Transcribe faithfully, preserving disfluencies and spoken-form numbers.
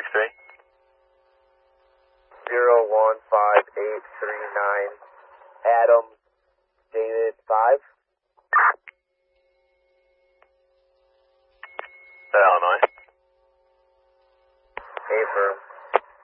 X three. Zero one five eight three nine. Adam, David five. Illinois. Affirm.